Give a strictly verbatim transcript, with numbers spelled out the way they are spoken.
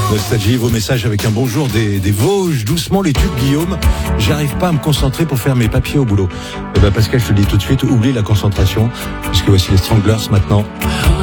Nostalgie, vos messages avec un bonjour des, des Vosges, doucement les tubes Guillaume. J'arrive pas à me concentrer pour faire mes papiers au boulot. Eh ben Pascal, je te le dis tout de suite, oublie la concentration, puisque voici les Stranglers maintenant.